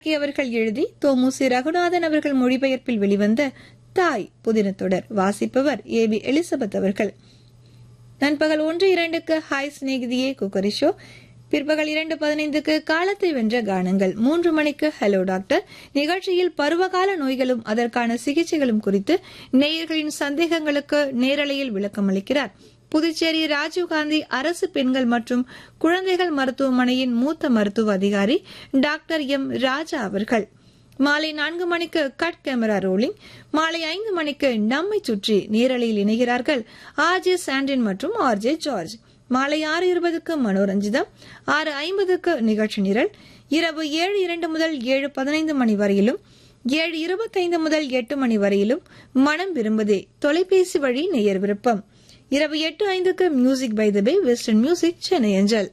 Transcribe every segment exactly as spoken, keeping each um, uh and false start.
அவர்கள் எழுதி தோமுசி ரகுநாதன் அவர்கள் மொழிபெயர்ப்பில் வெளிவந்த தாய் புதின தொடர். வாசிப்பவர் ஏ பி எலிசபெத் அவர்கள். நண்பகல் ஒன்று இரண்டுக்கு ஹாய் சிநேகிதியே குக்கரி ஷோ. பிற்பகல் இரண்டு பதினைந்துக்கு காலத்தை வென்ற கானங்கள். மூன்று மணிக்கு ஹலோ டாக்டர் நிகழ்ச்சியில் பருவகால நோய்களும் அதற்கான சிகிச்சைகளும் குறித்து நேயர்களின் சந்தேகங்களுக்கு நேரலையில் விளக்கம் அளிக்கிறார் புதுச்சேரி ராஜீவ்காந்தி அரசு பெண்கள் மற்றும் குழந்தைகள் மருத்துவமனையின் மூத்த மருத்துவ அதிகாரி டாக்டர் எம் ராஜா அவர்கள். மாலை நான்கு மணிக்கு கட் கேமரா ரோலிங். மாலை ஐந்து மணிக்கு நம்மை சுற்றி நேரலையில் இணைகிறார்கள் ஆர் ஜே சாண்டின் மற்றும் ஆர் ஜே ஜார்ஜ். மாலை ஆறு இருபதுக்கு மனோரஞ்சிதம், ஆறு ஐம்பதுக்கு நிகழ்ச்சி நிரல். இரவு ஏழு இரண்டு முதல் ஏழு பதினைந்து மணி வரையிலும் ஏழு இருபத்தைந்து முதல் எட்டு மணி வரையிலும் மனம் விரும்புதே தொலைபேசி வழி நேயர் விருப்பம். இரவு எட்டு ஐந்துக்கு music by the pay western music Chennai அஞ்சல்.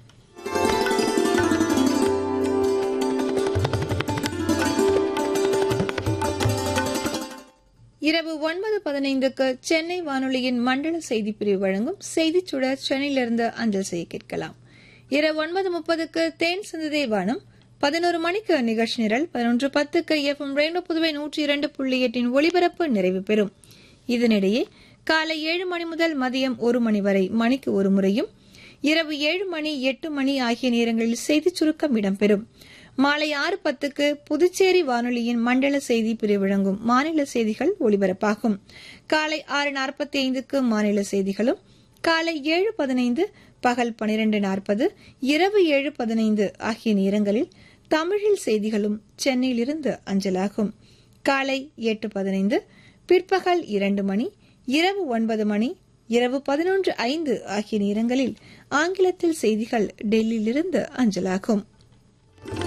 இரவு ஒன்பது பதினைந்துக்கு சென்னை வானொலியின் மண்டல செய்திப் பிரிவு வழங்கும் செய்திச் சுடர் சென்னையிலிருந்து அஞ்சல் செய்ய கேட்கலாம். இரவு ஒன்பது முப்பதுக்கு தேன் சிந்துதே வானம். பதினோரு மணிக்கு நிகழ்ச்சி நிரல். பதினொன்று பத்துக்கு எஃப் எம் ரெயின்போ புதுவை நூற்றி இரண்டு புள்ளி எட்டின் ஒலிபரப்பு நிறைவு பெறும். இதனிடையே காலை ஏழு மணி முதல் மதியம் ஒரு மணி வரை மணிக்கு ஒரு முறையும், இரவு ஏழு மணி எட்டு மணி ஆகிய நேரங்களில் செய்திச் சுருக்கம் இடம்பெறும். மாலை ஆறு பத்துக்கு புதுச்சேரி வானொலியின் மண்டல செய்தி பிரிவு வழங்கும் மாநில செய்திகள் ஒலிபரப்பாகும். காலை ஆறு நாற்பத்தி ஐந்துக்கு மாநில செய்திகளும், காலை ஏழு பதினைந்து, பகல் பனிரெண்டு நாற்பது, இரவு ஏழு பதினைந்து ஆகிய நேரங்களில் தமிழில் செய்திகளும் சென்னையிலிருந்து அஞ்சலாகும். காலை எட்டு பதினைந்து, பிற்பகல் இரண்டு மணி, இரவு ஒன்பது மணி, இரவு பதினொன்று ஐந்து ஆகிய நேரங்களில் ஆங்கிலத்தில் செய்திகள் டெல்லியிலிருந்து அஞ்சலாகும்.